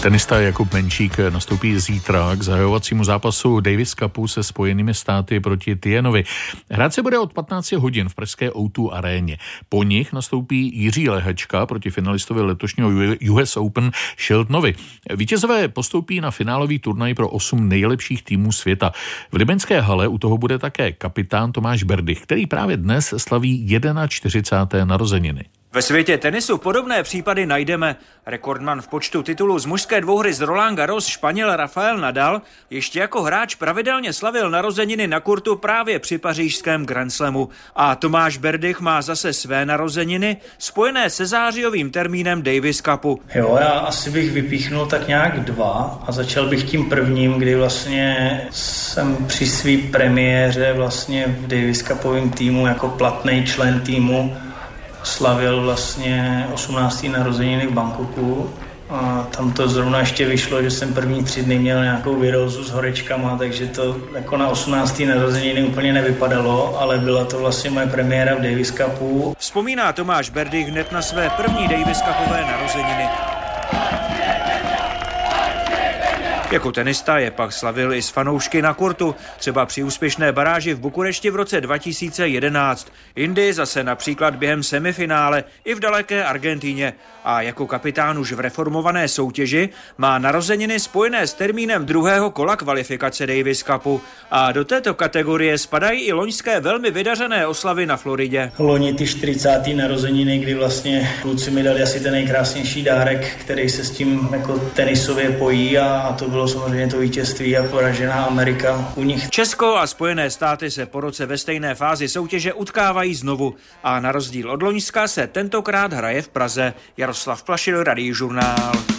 Tenista Jakub Menčík nastoupí zítra k zahajovacímu zápasu Davis Cupu se Spojenými státy proti Tienovi. Hrát se bude od 15 hodin v pražské O2 aréně. Po nich nastoupí Jiří Lehečka proti finalistovi letošního US Open Sheltonovi. Vítězové postoupí na finálový turnaj pro 8 nejlepších týmů světa. V libeňské hale u toho bude také kapitán Tomáš Berdych, který právě dnes slaví 41. narozeniny. Ve světě tenisu podobné případy najdeme. Rekordman v počtu titulů z mužské dvouhry z Roland Garros, Španěl Rafael Nadal, ještě jako hráč pravidelně slavil narozeniny na kurtu právě při pařížském Grand Slamu. A Tomáš Berdych má zase své narozeniny spojené se zářijovým termínem Davis Cupu. Jo, já asi bych vypíchnul tak nějak 2 a začal bych tím prvním, kdy vlastně jsem při své premiéře vlastně v Davis Cupovém týmu jako platný člen týmu slavil vlastně 18. narozeniny v Bangkoku a tam to zrovna ještě vyšlo, že jsem první 3 dny měl nějakou virózu s horečkama, takže to jako na 18. narozeniny úplně nevypadalo, ale byla to vlastně moje premiéra v Davis Cupu. Vzpomíná Tomáš Berdych hned na své první Davis Cupové narozeniny. Jako tenista je pak slavil i s fanoušky na kurtu, třeba při úspěšné baráži v Bukurešti v roce 2011. Jindy zase například během semifinále i v daleké Argentíně. A jako kapitán už v reformované soutěži má narozeniny spojené s termínem druhého kola kvalifikace Davis Cupu. A do této kategorie spadají i loňské velmi vydařené oslavy na Floridě. Loni ty 40. narozeniny, kdy vlastně kluci mi dali asi ten nejkrásnější dárek, který se s tím jako tenisově pojí a to bylo samozřejmě to vítězství a poražená Amerika u nich. Česko a Spojené státy se po roce ve stejné fázi soutěže utkávají znovu a na rozdíl od loňska se tentokrát hraje v Praze. Jaroslav Plašil, Radiožurnál.